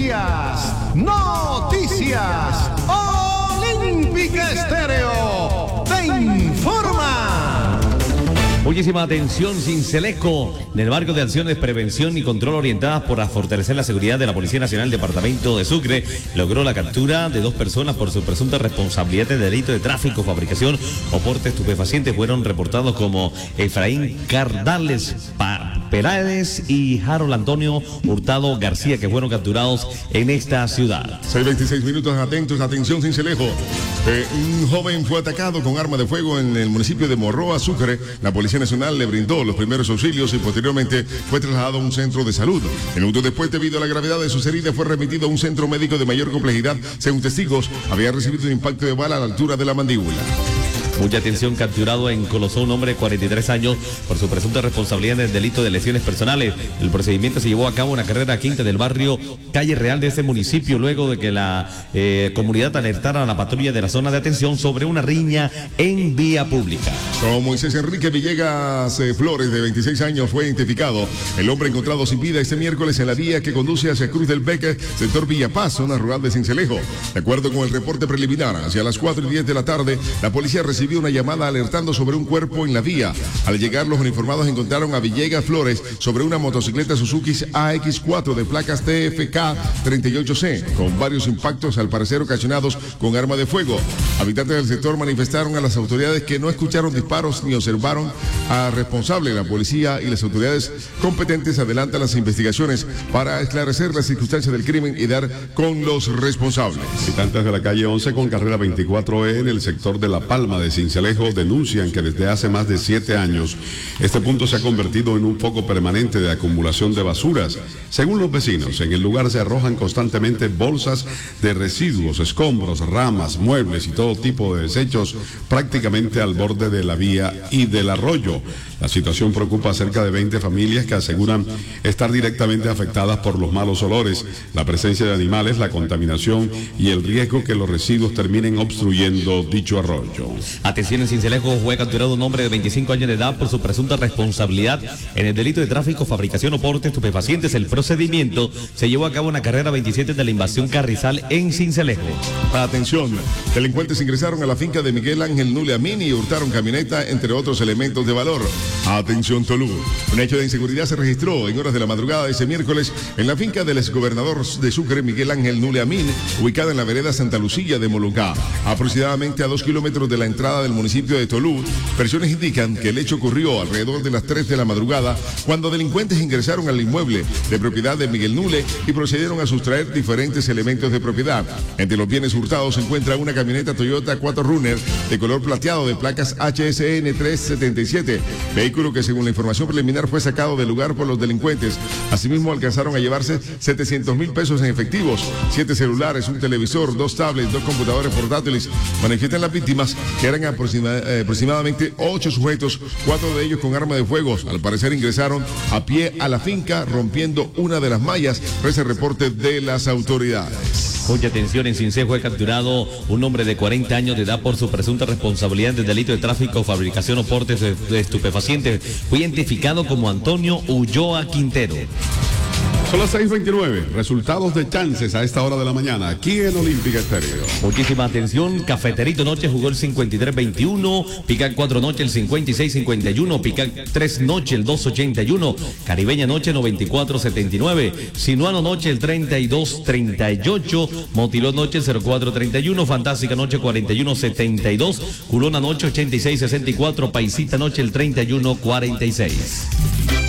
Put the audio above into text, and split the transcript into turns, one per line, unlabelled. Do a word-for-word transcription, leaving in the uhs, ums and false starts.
Noticias, noticias. Olímpica Estéreo te informa.
Muchísima atención, Sincelejo, en el marco de acciones de prevención y control orientadas por fortalecer la seguridad de la Policía Nacional Departamento de Sucre, logró la captura de dos personas por su presunta responsabilidad de delito de tráfico, fabricación o porte estupefaciente. Fueron reportados como Efraín Cardales Peláez y Harold Antonio Hurtado García, que fueron capturados en esta ciudad.
seis veintiséis minutos, atentos, atención, Sincelejo. Eh, un joven fue atacado con arma de fuego en el municipio de Morroa, Sucre. La Policía Nacional le brindó los primeros auxilios y posteriormente fue trasladado a un centro de salud. Minutos después, debido a la gravedad de sus heridas, fue remitido a un centro médico de mayor complejidad. Según testigos, había recibido un impacto de bala a la altura de la mandíbula.
Mucha atención, capturado en Colosó un hombre de cuarenta y tres años por su presunta responsabilidad en el delito de lesiones personales. El procedimiento se llevó a cabo en la carrera quinta del barrio Calle Real de este municipio, luego de que la eh, comunidad alertara a la patrulla de la zona de atención sobre una riña en vía pública.
Como Moisés Enrique Villegas eh, Flores, de veintiséis años, fue identificado. El hombre encontrado sin vida este miércoles en la vía que conduce hacia Cruz del Beque, sector Villapaz, zona rural de Sincelejo. De acuerdo con el reporte preliminar, hacia las cuatro y diez de la tarde, la policía recibió una llamada alertando sobre un cuerpo en la vía. Al llegar, los uniformados encontraron a Villegas Flores sobre una motocicleta Suzuki A X cuatro de placas T F K treinta y ocho C, con varios impactos al parecer ocasionados con arma de fuego. Habitantes del sector manifestaron a las autoridades que no escucharon disparos ni observaron a responsable. La policía y las autoridades competentes adelantan las investigaciones para esclarecer las circunstancias del crimen y dar con los responsables.
Habitantes de la calle once con carrera veinticuatro E en el sector de La Palma de Sincelejo denuncian que desde hace más de siete años este punto se ha convertido en un foco permanente de acumulación de basuras. Según los vecinos, en el lugar se arrojan constantemente bolsas de residuos, escombros, ramas, muebles y todo tipo de desechos prácticamente al borde de la vía y del arroyo. La situación preocupa a cerca de veinte familias que aseguran estar directamente afectadas por los malos olores, la presencia de animales, la contaminación y el riesgo que los residuos terminen obstruyendo dicho arroyo.
Atención, en Sincelejo fue capturado un hombre de veinticinco años de edad por su presunta responsabilidad en el delito de tráfico, fabricación o porte estupefacientes. El procedimiento se llevó a cabo en la carrera veintisiete de la invasión Carrizal en Sincelejo.
Atención, delincuentes ingresaron a la finca de Miguel Ángel Nule Amini y hurtaron camioneta, entre otros elementos de valor. Atención, Tolú. Un hecho de inseguridad se registró en horas de la madrugada de ese miércoles en la finca del exgobernador de Sucre, Miguel Ángel Nule Amin, ubicada en la vereda Santa Lucía de Molucá, aproximadamente a dos kilómetros de la entrada del municipio de Tolú. Versiones indican que el hecho ocurrió alrededor de las tres de la madrugada, cuando delincuentes ingresaron al inmueble de propiedad de Miguel Nule y procedieron a sustraer diferentes elementos de propiedad. Entre los bienes hurtados se encuentra una camioneta Toyota cuatro Runner de color plateado de placas H S N trescientos setenta y siete, vehículo que según la información preliminar fue sacado del lugar por los delincuentes. Asimismo alcanzaron a llevarse setecientos mil pesos en efectivos, siete celulares, un televisor, dos tablets, dos computadores portátiles. Manifiestan las víctimas que eran aproxima, eh, aproximadamente ocho sujetos, cuatro de ellos con arma de fuego. Al parecer ingresaron a pie a la finca rompiendo una de las mallas. Reza el reporte de las autoridades.
Mucha atención, en Sincelejo fue capturado un hombre de cuarenta años de edad por su presunta responsabilidad en el delito de tráfico, fabricación o porte de estupefacientes. Fue identificado como Antonio Ulloa Quintero.
Son las seis veintinueve, resultados de chances a esta hora de la mañana, aquí en Olímpica Estéreo.
Muchísima atención, Cafeterito Noche jugó el cincuenta y tres veintiuno, Picac cuatro Noche el cincuenta y seis cincuenta y uno, Picac tres Noche el dos ochenta y uno, Caribeña Noche noventa y cuatro setenta y nueve, Sinuano Noche el treinta y dos treinta y ocho, Motilón Noche el cero cuatro treinta y uno, Fantástica Noche cuarenta y uno setenta y dos, Culona Noche ochenta y seis sesenta y cuatro, Paisita Noche el treinta y uno cuarenta y seis.